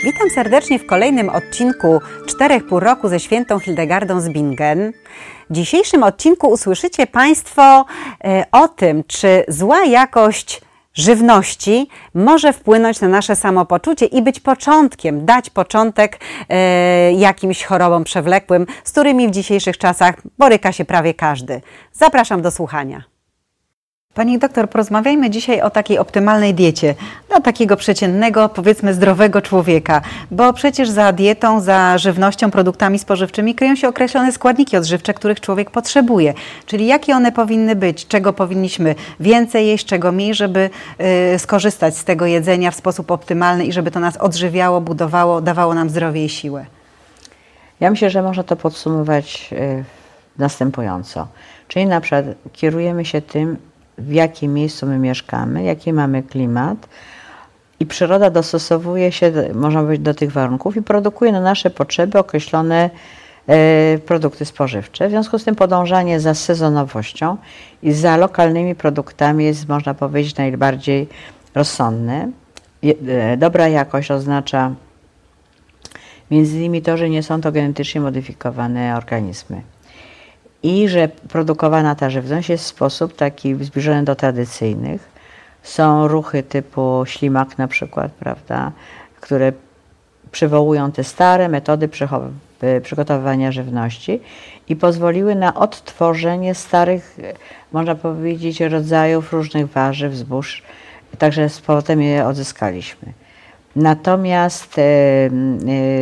Witam serdecznie w kolejnym odcinku 4 pół roku ze świętą Hildegardą z Bingen. W dzisiejszym odcinku usłyszycie Państwo o tym, czy zła jakość żywności może wpłynąć na nasze samopoczucie i być początkiem, dać początek jakimś chorobom przewlekłym, z którymi w dzisiejszych czasach boryka się prawie każdy. Zapraszam do słuchania. Pani doktor, porozmawiajmy dzisiaj o takiej optymalnej diecie dla takiego przeciętnego, powiedzmy zdrowego człowieka, bo przecież za dietą, za żywnością, produktami spożywczymi kryją się określone składniki odżywcze, których człowiek potrzebuje. Czyli jakie one powinny być, czego powinniśmy więcej jeść, czego mniej, żeby skorzystać z tego jedzenia w sposób optymalny i żeby to nas odżywiało, budowało, dawało nam zdrowie i siłę. Ja myślę, że można to podsumować następująco. Czyli na przykład kierujemy się tym, w jakim miejscu my mieszkamy, jaki mamy klimat i przyroda dostosowuje się, można powiedzieć, do tych warunków i produkuje na nasze potrzeby określone produkty spożywcze. W związku z tym podążanie za sezonowością i za lokalnymi produktami jest, można powiedzieć, najbardziej rozsądne. Dobra jakość oznacza między innymi to, że nie są to genetycznie modyfikowane organizmy. I że produkowana ta żywność jest w sposób taki zbliżony do tradycyjnych. Są ruchy typu ślimak na przykład, prawda, które przywołują te stare metody przygotowywania żywności i pozwoliły na odtworzenie starych, można powiedzieć, rodzajów różnych warzyw, zbóż. Także z powrotem je odzyskaliśmy. Natomiast